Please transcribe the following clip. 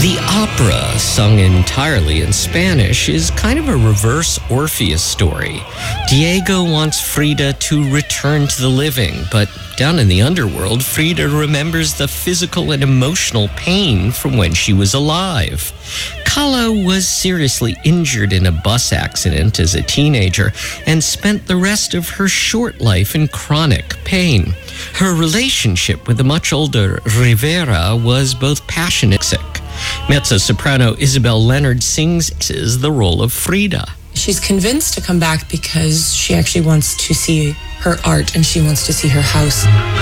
The opera, sung entirely in Spanish, is kind of a reverse Orpheus story. Diego wants Frida to return to the living, but down in the underworld, Frida remembers the physical and emotional pain from when she was alive. Kahlo was seriously injured in a bus accident as a teenager and spent the rest of her short life in chronic pain. Her relationship with the much older Rivera was both passionate and toxic. Mezzo-soprano Isabel Leonard sings the role of Frida. She's convinced to come back because she actually wants to see her art and she wants to see her house.